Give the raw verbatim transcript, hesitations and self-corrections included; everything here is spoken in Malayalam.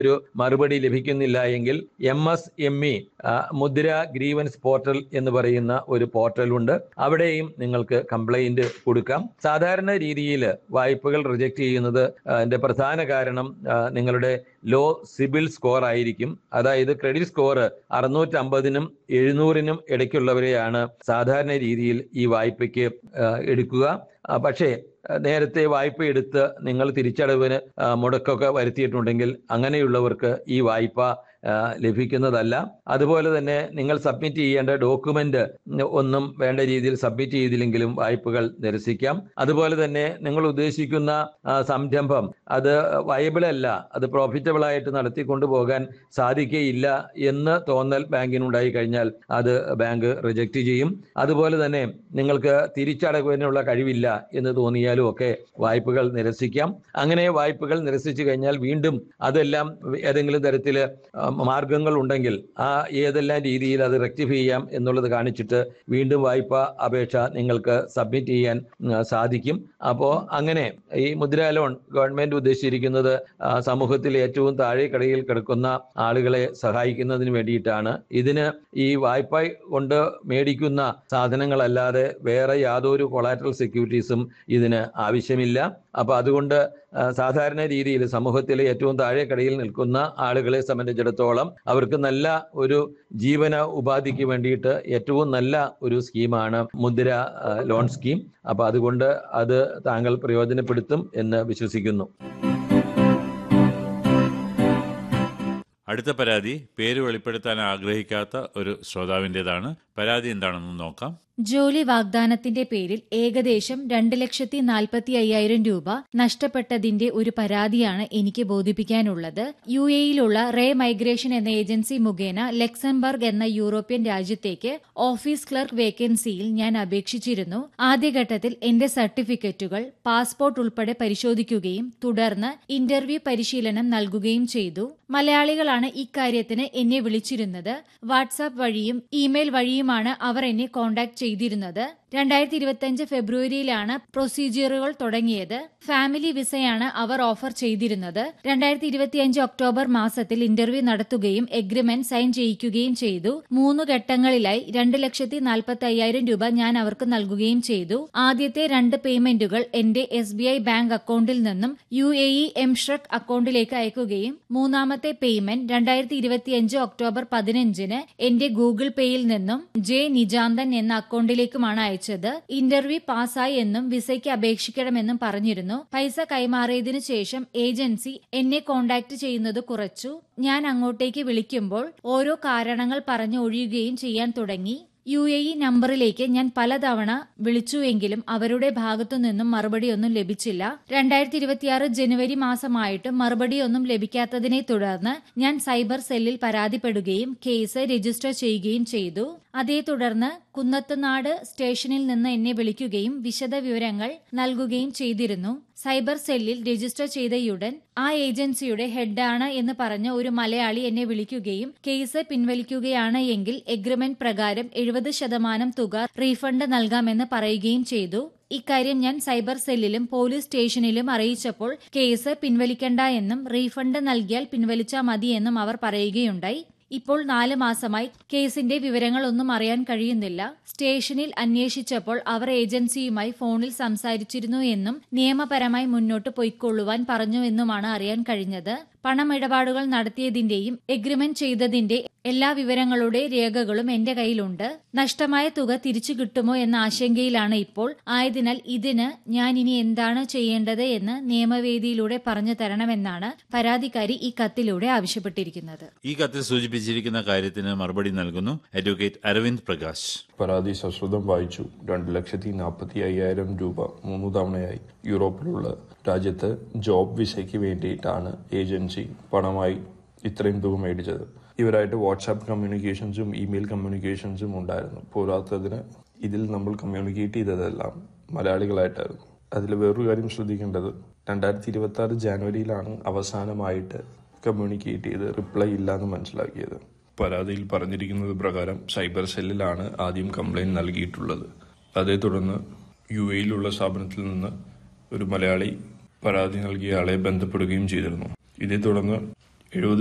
ഒരു മറുപടി ലഭിക്കുന്നില്ല എങ്കിൽ എം എസ് എം ഇ മുദ്ര ഗ്രീവൻസ് പോർട്ടൽ എന്ന് പറയുന്ന ഒരു പോർട്ടലുണ്ട്. അവിടെയും നിങ്ങൾക്ക് കംപ്ലൈന്റ് കൊടുക്കാം. സാധാരണ രീതിയിൽ വായ്പകൾ റിജക്ട് ചെയ്യുന്നത് അതിന്റെ പ്രധാന കാരണം നിങ്ങളുടെ ലോ സിബിൽ സ്കോർ ആയിരിക്കും. അതായത് ക്രെഡിറ്റ് സ്കോർ അറുന്നൂറ്റമ്പതിനും എഴുന്നൂറിനും ഇടയ്ക്കുള്ളവരെയാണ് സാധാരണ രീതിയിൽ ഈ വായ്പയ്ക്ക് എടുക്കുക. പക്ഷേ നേരത്തെ വായ്പ എടുത്ത് നിങ്ങൾ തിരിച്ചടവിന് മുടക്കൊക്കെ വരുത്തിയിട്ടുണ്ടെങ്കിൽ അങ്ങനെയുള്ളവർക്ക് ഈ വായ്പ ലഭിക്കുന്നതല്ല. അതുപോലെ തന്നെ നിങ്ങൾ സബ്മിറ്റ് ചെയ്യേണ്ട ഡോക്യുമെന്റ് ഒന്നും വേണ്ട രീതിയിൽ സബ്മിറ്റ് ചെയ്തില്ലെങ്കിലും വായ്പകൾ നിരസിക്കാം. അതുപോലെ തന്നെ നിങ്ങൾ ഉദ്ദേശിക്കുന്ന സംരംഭം അത് വയബിൾ അല്ല, അത് പ്രോഫിറ്റബിൾ ആയിട്ട് നടത്തിക്കൊണ്ടു പോകാൻ സാധിക്കുകയില്ല എന്ന് തോന്നൽ ബാങ്കിനുണ്ടായി കഴിഞ്ഞാൽ അത് ബാങ്ക് റിജക്റ്റ് ചെയ്യും. അതുപോലെ തന്നെ നിങ്ങൾക്ക് തിരിച്ചടവിനുള്ള കഴിവില്ല എന്ന് തോന്നിയാലും ഒക്കെ വായ്പകൾ നിരസിക്കാം. അങ്ങനെ വായ്പകൾ നിരസിച്ചു കഴിഞ്ഞാൽ വീണ്ടും അതെല്ലാം ഏതെങ്കിലും തരത്തിൽ മാർഗങ്ങൾ ഉണ്ടെങ്കിൽ ആ ഏതെല്ലാം രീതിയിൽ അത് റെക്ടിഫൈ ചെയ്യാം എന്നുള്ളത് കാണിച്ചിട്ട് വീണ്ടും വായ്പ അപേക്ഷ നിങ്ങൾക്ക് സബ്മിറ്റ് ചെയ്യാൻ സാധിക്കും. അപ്പോൾ അങ്ങനെ ഈ മുദ്രാ ലോൺ ഗവൺമെന്റ് ഉദ്ദേശിച്ചിരിക്കുന്നത് സമൂഹത്തിൽ ഏറ്റവും താഴെ കടയിൽ കിടക്കുന്ന ആളുകളെ സഹായിക്കുന്നതിന് വേണ്ടിയിട്ടാണ്. ഇതിന് ഈ വായ്പ കൊണ്ട് മേടിക്കുന്ന സാധനങ്ങളല്ലാതെ വേറെ യാതൊരു കൊളാറ്ററൽ സെക്യൂരിറ്റീസും ഇതിന് ആവശ്യമില്ല. അപ്പൊ അതുകൊണ്ട് സാധാരണ രീതിയിൽ സമൂഹത്തിലെ ഏറ്റവും താഴെ കടയിൽ നിൽക്കുന്ന ആളുകളെ സംബന്ധിച്ചിടത്തോളം അവർക്ക് നല്ല ഒരു ജീവന ഉപാധിക്ക് വേണ്ടിയിട്ട് ഏറ്റവും നല്ല ഒരു സ്കീമാണ് മുദ്ര ലോൺ സ്കീം. അപ്പൊ അതുകൊണ്ട് അത് താങ്കൾ പ്രയോജനപ്പെടുത്തും എന്ന് വിശ്വസിക്കുന്നു. അടുത്ത പരാതി പേര് വെളിപ്പെടുത്താൻ ആഗ്രഹിക്കാത്ത ഒരു ശ്രോതാവിൻ്റെതാണ്. പരാതി എന്താണെന്ന് നോക്കാം. ജോലി വാഗ്ദാനത്തിന്റെ പേരിൽ ഏകദേശം രണ്ട് ലക്ഷത്തി നാൽപ്പത്തി അയ്യായിരം രൂപ നഷ്ടപ്പെട്ടതിന്റെ ഒരു പരാതിയാണ് എനിക്ക് ബോധിപ്പിക്കാനുള്ളത്. യു എയിലുള്ള റേ മൈഗ്രേഷൻ എന്ന ഏജൻസി മുഖേന ലക്സംബർഗ് എന്ന യൂറോപ്യൻ രാജ്യത്തേക്ക് ഓഫീസ് ക്ലർക്ക് വേക്കൻസിയിൽ ഞാൻ അപേക്ഷിച്ചിരുന്നു. ആദ്യഘട്ടത്തിൽ എന്റെ സർട്ടിഫിക്കറ്റുകൾ, പാസ്പോർട്ട് ഉൾപ്പെടെ പരിശോധിക്കുകയും തുടർന്ന് ഇന്റർവ്യൂ പരിശീലനം നൽകുകയും ചെയ്തു. മലയാളികളാണ് ഇക്കാര്യത്തിന് എന്നെ വിളിച്ചിരുന്നത്. വാട്സാപ്പ് വഴിയും ഇമെയിൽ വഴിയുമാണ് അവർ എന്നെ കോൺടാക്ട് ചെയ്തിരുന്നത്. രണ്ടായിരത്തി ഇരുപത്തിയഞ്ച് ഫെബ്രുവരിയിലാണ് പ്രൊസീജിയറുകൾ തുടങ്ങിയത്. ഫാമിലി വിസയാണ് അവർ ഓഫർ ചെയ്തിരുന്നത്. രണ്ടായിരത്തി ഇരുപത്തിയഞ്ച് ഒക്ടോബർ മാസത്തിൽ ഇന്റർവ്യൂ നടത്തുകയും എഗ്രിമെന്റ് സൈൻ ചെയ്യിക്കുകയും ചെയ്തു. മൂന്ന് ഘട്ടങ്ങളിലായി രണ്ട് ലക്ഷത്തി നാൽപ്പത്തി അയ്യായിരം രൂപ ഞാൻ അവർക്ക് നൽകുകയും ചെയ്തു. ആദ്യത്തെ രണ്ട് പേയ്മെന്റുകൾ എന്റെ എസ് ബി ഐ ബാങ്ക് അക്കൗണ്ടിൽ നിന്നും യു എ ഇ എംഷ്രക് അക്കൗണ്ടിലേക്ക് അയക്കുകയും മൂന്നാമത്തെ പേയ്മെന്റ് രണ്ടായിരത്തി ഇരുപത്തിയഞ്ച് ഒക്ടോബർ പതിനഞ്ചിന് എന്റെ ഗൂഗിൾ പേയിൽ നിന്നും ജെ നിജാന്തൻ എന്ന അക്കൗണ്ടിലേക്കുമാണ് അയച്ചത്. ഇന്റർവ്യൂ പാസ്സായി എന്നും വിസയ്ക്ക് അപേക്ഷിക്കണമെന്നും പറഞ്ഞിരുന്നു. പൈസ കൈമാറിയതിനു ശേഷം ഏജൻസി എന്നെ കോണ്ടാക്ട് ചെയ്യുന്നത് കുറച്ചു. ഞാൻ അങ്ങോട്ടേക്ക് വിളിക്കുമ്പോൾ ഓരോ കാരണങ്ങൾ പറഞ്ഞ് ഒഴിയുകയും ചെയ്യാൻ തുടങ്ങി. യു എ ഇ നമ്പറിലേക്ക് ഞാൻ പലതവണ വിളിച്ചുവെങ്കിലും അവരുടെ ഭാഗത്തുനിന്നും മറുപടിയൊന്നും ലഭിച്ചില്ല. രണ്ടായിരത്തി ഇരുപത്തിയാറ് ജനുവരി മാസമായിട്ടും മറുപടിയൊന്നും ലഭിക്കാത്തതിനെ തുടർന്ന് ഞാൻ സൈബർ സെല്ലിൽ പരാതിപ്പെടുകയും കേസ് രജിസ്റ്റർ ചെയ്യുകയും ചെയ്തു. അതേ തുടർന്ന് കുന്നത്തുനാട് സ്റ്റേഷനിൽ നിന്ന് എന്നെ വിളിക്കുകയും വിശദ വിവരങ്ങൾ നൽകുകയും ചെയ്തിരുന്നു. സൈബർ സെല്ലിൽ രജിസ്റ്റർ ചെയ്തയുടൻ ആ ഏജൻസിയുടെ ഹെഡാണ് എന്ന് പറഞ്ഞ ഒരു മലയാളി എന്നെ വിളിക്കുകയും കേസ് പിൻവലിക്കുകയാണ് എങ്കിൽ എഗ്രിമെന്റ് പ്രകാരം എഴുപത് ശതമാനം തുക റീഫണ്ട് നൽകാമെന്ന് പറയുകയും ചെയ്തു. ഇക്കാര്യം ഞാൻ സൈബർ സെല്ലിലും പോലീസ് സ്റ്റേഷനിലും അറിയിച്ചപ്പോൾ കേസ് പിൻവലിക്കണ്ട എന്നും റീഫണ്ട് നൽകിയാൽ പിൻവലിച്ചാൽ മതിയെന്നും അവർ പറയുകയുണ്ടായി. ഇപ്പോൾ നാല് മാസമായി കേസിന്റെ വിവരങ്ങളൊന്നും അറിയാൻ കഴിയുന്നില്ല. സ്റ്റേഷനിൽ അന്വേഷിച്ചപ്പോൾ അവർ ഏജൻസിയുമായി ഫോണിൽ സംസാരിച്ചിരുന്നു എന്നും നിയമപരമായി മുന്നോട്ട് പൊയ്ക്കൊള്ളുവാൻ പറഞ്ഞുവെന്നുമാണ് അറിയാൻ കഴിഞ്ഞത്. പണമിടപാടുകൾ നടത്തിയതിന്റെയും എഗ്രിമെന്റ് ചെയ്തതിന്റെ എല്ലാ വിവരങ്ങളുടെ രേഖകളും എന്റെ കയ്യിലുണ്ട്. നഷ്ടമായ തുക തിരിച്ചു കിട്ടുമോ എന്ന ആശങ്കയിലാണ് ഇപ്പോൾ. ആയതിനാൽ ഇതിന് ഞാൻ ഇനി എന്താണ് ചെയ്യേണ്ടത് എന്ന് നിയമവേദിയിലൂടെ പറഞ്ഞു തരണമെന്നാണ് പരാതിക്കാരി ഈ കത്തിലൂടെ ആവശ്യപ്പെട്ടിരിക്കുന്നത്. ഈ കത്തിൽ സൂചിപ്പിച്ചിരിക്കുന്ന കാര്യത്തിന് മറുപടി നൽകുന്നു അഡ്വക്കേറ്റ് അരവിന്ദ് പ്രകാശ്. പരാതി സശ്രദ്ധം വായിച്ചു. രണ്ട് ലക്ഷത്തി നാൽപ്പത്തി അയ്യായിരം രൂപ മൂന്ന് തവണയായി യൂറോപ്പിലുള്ള രാജ്യത്ത് ജോബ് വിസയ്ക്ക് വേണ്ടിയിട്ടാണ് ഏജൻസി പണമായി ഇത്രയും തുക മേടിച്ചത്. ഇവരായിട്ട് വാട്സാപ്പ് കമ്മ്യൂണിക്കേഷൻസും ഇമെയിൽ കമ്മ്യൂണിക്കേഷൻസും ഉണ്ടായിരുന്നു. പോരാത്തതിന് ഇതിൽ നമ്മൾ കമ്മ്യൂണിക്കേറ്റ് ചെയ്തതെല്ലാം മലയാളികളായിട്ടായിരുന്നു. അതിൽ വേറൊരു കാര്യം ശ്രദ്ധിക്കേണ്ടത്, രണ്ടായിരത്തി ഇരുപത്തി ആറ് ജാനുവരിയിലാണ് അവസാനമായിട്ട് കമ്മ്യൂണിക്കേറ്റ് ചെയ്ത് റിപ്ലൈ ഇല്ലാന്ന് മനസ്സിലാക്കിയത്. പരാതിയിൽ പറഞ്ഞിരിക്കുന്നത് പ്രകാരം സൈബർ സെല്ലിലാണ് ആദ്യം കംപ്ലൈന്റ് നൽകിയിട്ടുള്ളത്. അതേ തുടർന്ന് യു എയിലുള്ള സ്ഥാപനത്തിൽ നിന്ന് ഒരു മലയാളി പരാതി നൽകിയ ആളെ ബന്ധപ്പെടുകയും ചെയ്തിരുന്നു. ഇതേ തുടർന്ന് എഴുപത്